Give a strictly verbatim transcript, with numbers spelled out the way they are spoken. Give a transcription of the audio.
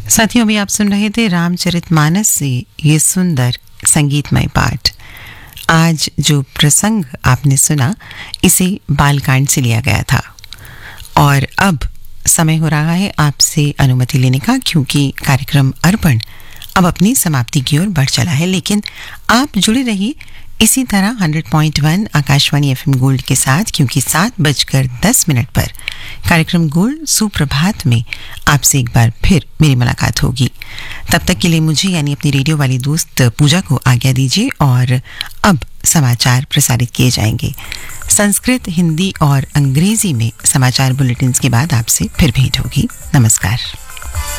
साथियों, अभी आप सुन रहे थे रामचरितमानस से ये सुंदर संगीतमय पाठ। आज जो प्रसंग आपने सुना इसे बालकांड से लिया गया था और अब समय हो रहा है आपसे अनुमति लेने का, क्योंकि कार्यक्रम अर्पण अब अपनी समाप्ति की ओर बढ़ चला है। लेकिन आप जुड़े रहिए इसी तरह सौ पॉइंट एक आकाशवाणी एफएम गोल्ड के साथ, क्योंकि सात बजकर दस मिनट पर कार्यक्रम गोल्ड सुप्रभात में आपसे एक बार फिर मेरी मुलाकात होगी। तब तक के लिए मुझे यानी अपनी रेडियो वाली दोस्त पूजा को आज्ञा दीजिए और अब समाचार प्रसारित किए जाएंगे। संस्कृत, हिंदी और अंग्रेजी में समाचार बुलेटिन्स के बाद आपसे फिर भेंट होगी। नमस्कार।